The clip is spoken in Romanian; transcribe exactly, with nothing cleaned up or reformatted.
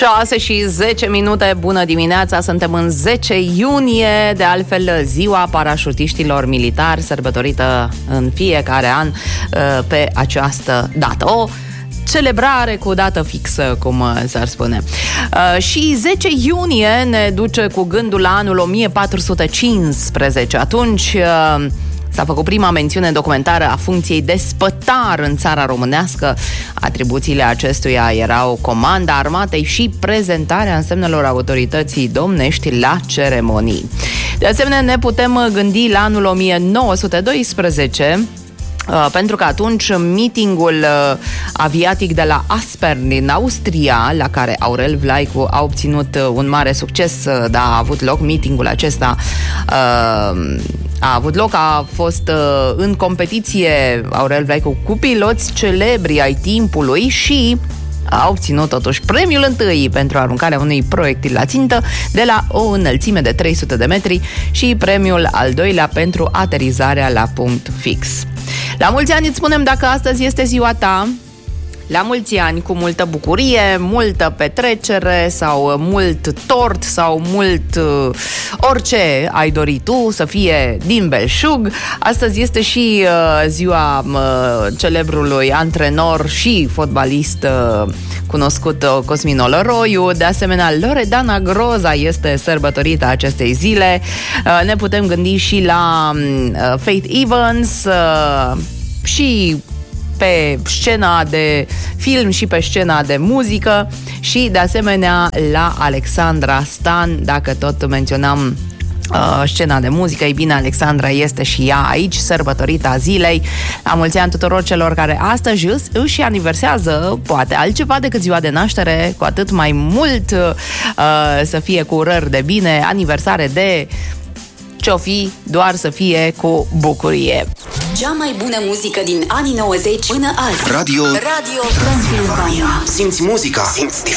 șase și zece minute, bună dimineața, suntem în zece iunie, de altfel ziua parașutiștilor militari, sărbătorită în fiecare an pe această dată. O celebrare cu dată fixă, cum s-ar spune. Și zece iunie ne duce cu gândul la anul o mie patru sute cincisprezece. Atunci s-a făcut prima mențiune documentară a funcției de spătar în țara românească. Atribuțiile acestuia erau comanda armatei și prezentarea însemnelor autorității domnești la ceremonii. De asemenea, ne putem gândi la anul o mie nouă sute doisprezece, Uh, pentru că atunci meetingul uh, aviatic de la Aspern din Austria, la care Aurel Vlaicu a obținut uh, un mare succes, uh, da, a avut loc meetingul acesta, uh, a avut loc, a fost uh, în competiție Aurel Vlaicu cu piloți celebri ai timpului și a obținut totuși premiul întâi pentru aruncarea unui proiectil la țintă de la o înălțime de trei sute de metri și premiul al doilea pentru aterizarea la punct fix. La mulți ani îți spunem dacă astăzi este ziua ta. La mulți ani, cu multă bucurie, multă petrecere sau mult tort sau mult uh, orice ai dori tu să fie din belșug. Astăzi este și uh, ziua uh, celebrului antrenor și fotbalist uh, cunoscut uh, Cosmin Olăroiu. De asemenea, Loredana Groza este sărbătorită acestei zile. Uh, ne putem gândi și la uh, Faith Evans uh, și pe scena de film și pe scena de muzică și de asemenea la Alexandra Stan. Dacă tot menționam uh, scena de muzică, ei bine, Alexandra este și ea aici, sărbătorita zilei. La mulți ani tuturor celor care astăzi își aniversează poate altceva decât ziua de naștere, cu atât mai mult uh, să fie cu urări de bine, aniversare de ce-o fi, doar să fie cu bucurie. Cea mai bună muzică din anii nouăzeci până azi. Radio, Radio Transilvania. Simți muzica, simți